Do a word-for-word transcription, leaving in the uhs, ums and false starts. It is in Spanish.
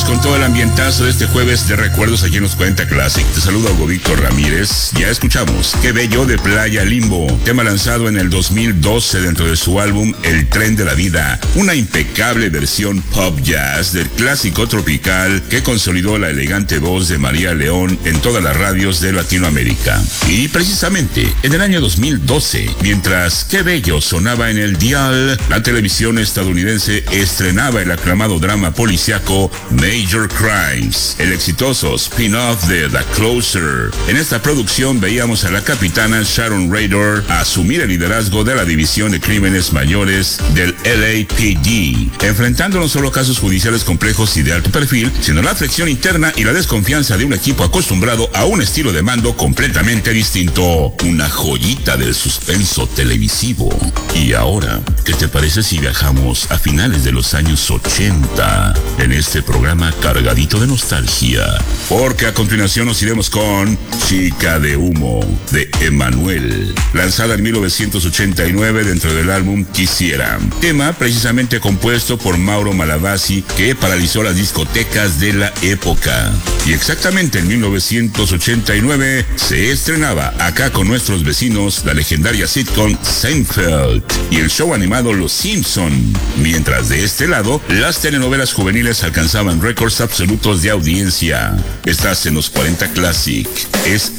con todo el ambientazo de este jueves de recuerdos aquí en los cuarenta Classic. Te saluda Hugo Víctor Ramírez. Ya escuchamos Qué Bello de Playa Limbo, tema lanzado en el dos mil doce dentro de su álbum El Tren de la Vida, una impecable versión pop jazz del clásico tropical que consolidó la elegante voz de María León en todas las radios de Latinoamérica. Y precisamente en el año dos mil doce, mientras Qué Bello sonaba en el dial, la televisión estadounidense estrenaba el aclamado drama policiaco Major Crimes, el exitoso spin-off de The Closer. En esta producción veíamos a la capitana Sharon Rader asumir el liderazgo de la división de crímenes mayores del L A P D, enfrentando no solo casos judiciales complejos y de alto perfil, sino la fricción interna y la desconfianza de un equipo acostumbrado a un estilo de mando completamente distinto. Una joyita del suspenso televisivo. Y ahora, ¿qué te parece si viajamos a finales de los años ochenta en este programa cargadito de nostalgia? Porque a continuación nos iremos con Chica de Humo, de Emanuel, lanzada en mil novecientos ochenta y nueve dentro del álbum Quisiera, tema precisamente compuesto por Mauro Malavasi, que paralizó las discotecas de la época. Y exactamente en mil novecientos ochenta y nueve se estrenaba acá con nuestros vecinos la legendaria sitcom Seinfeld y el show animado Los Simpson, mientras de este lado las telenovelas juveniles alcanzaban récords absolutos de audiencia. Estás en los cuarenta Classic. Es